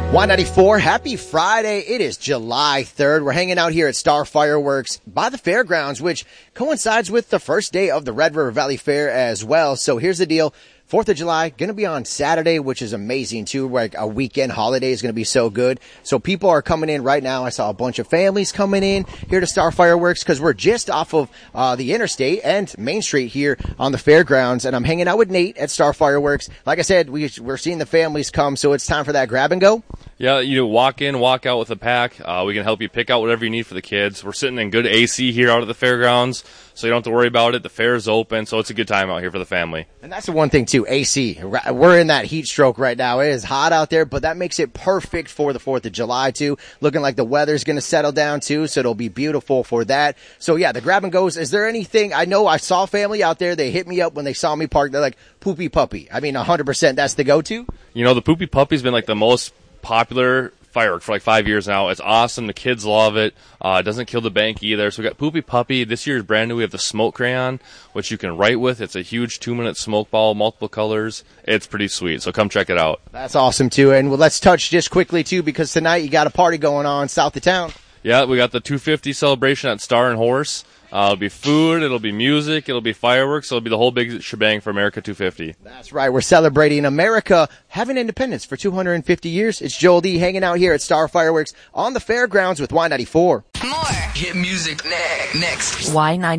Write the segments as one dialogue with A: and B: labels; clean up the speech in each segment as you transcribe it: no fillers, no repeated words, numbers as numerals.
A: Y94, happy Friday. It is July 3rd. We're hanging out here at Star Fireworks by the fairgrounds, which coincides with the first day of the Red River Valley Fair as well. So here's the deal. 4th of July, going to be on Saturday, which is amazing too. Like a weekend holiday is going to be so good. So people are coming in right now. I saw a bunch of families coming in here to Star Fireworks because we're just off of the interstate and Main Street here on the fairgrounds. And I'm hanging out with Nate at Star Fireworks. Like I said, we're seeing the families come, so it's time for that grab and go.
B: Yeah, you walk in, walk out with a pack. We can help you pick out whatever you need for the kids. We're sitting in good AC here out at the fairgrounds, so you don't have to worry about it. The fair is open, so it's a good time out here for the family.
A: And that's the one thing, too, AC. We're in that heat stroke right now. It is hot out there, but that makes it perfect for the 4th of July, too. Looking like the weather's going to settle down, too, so it'll be beautiful for that. So, yeah, the grab and goes. Is there anything? I know I saw family out there. They hit me up when they saw me park. They're like, Poopy Puppy. I mean, 100% that's the go-to.
B: The Poopy Puppy's been like the most popular firework for like 5 years now. It's awesome. The kids love it. It doesn't kill the bank either. So we got Poopy Puppy. This year is brand new. We have the smoke crayon, which you can write with. It's a huge 2-minute smoke ball, multiple colors. It's pretty sweet. So come check it out.
A: That's awesome too. And let's touch just quickly too, because tonight you got a party going on south of town.
B: Yeah, we got the 250 celebration at Star and Horse. It'll be food, it'll be music, it'll be fireworks, it'll be the whole big shebang for America 250.
A: That's right. We're celebrating America having independence for 250 years. It's Joel D hanging out here at Star Fireworks on the fairgrounds with Y94.
C: More hit music next.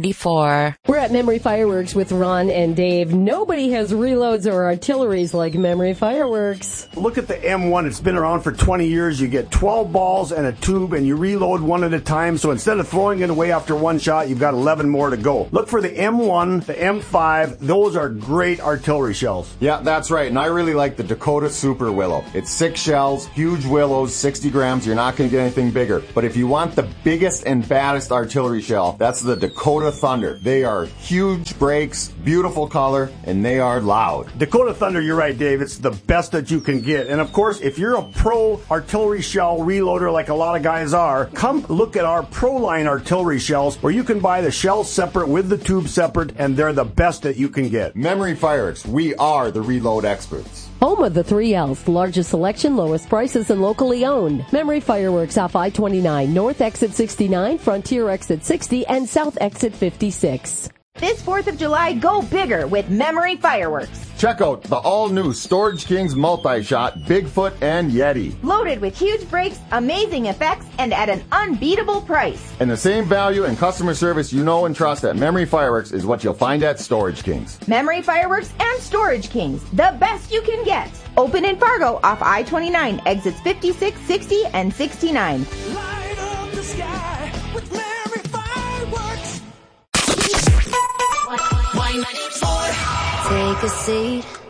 D: Y94.
E: We're at Memory Fireworks with Ron and Dave. Nobody has reloads or artilleries like Memory Fireworks.
F: Look at the M1. It's been around for 20 years. You get 12 balls and a tube, and you reload one at a time. So instead of throwing it away after one shot, you've got 11 more to go. Look for the M1, the M5. Those are great artillery shells.
G: Yeah, that's right. And I really like the Dakota Super Willow. It's 6 shells, huge willows, 60 grams. You're not going to get anything bigger. But if you want the biggest and baddest artillery shell, that's the Dakota Thunder. They are huge breaks, beautiful color, and they are loud.
F: Dakota Thunder, you're right, Dave. It's the best that you can get. And of course, if you're a pro artillery shell reloader like a lot of guys are, come look at our Pro Line artillery shells where you can buy the shells separate with the tube separate, and they're the best that you can get.
G: Memory Fireworks, we are the reload experts.
E: Home of the 3 L's, largest selection, lowest prices, and locally owned. Memory Fireworks off I-29, North Exit 69, Frontier Exit 60, and South Exit 56.
H: This 4th of July, go bigger with Memory Fireworks.
G: Check out the all-new Storage Kings multi-shot, Bigfoot and Yeti.
H: Loaded with huge breaks, amazing effects, and at an unbeatable price.
G: And the same value and customer service you know and trust at Memory Fireworks is what you'll find at Storage Kings.
H: Memory Fireworks and Storage Kings, the best you can get. Open in Fargo off I-29, exits 56, 60, and 69.
I: Light up the sky with Memory Fireworks.
D: Take a seat.